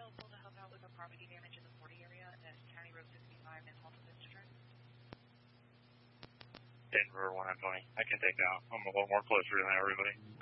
local to help out with the property damage in the 40 area at County Road 65 in Halton District? Denver 120. I can take out. I'm a little more closer than everybody.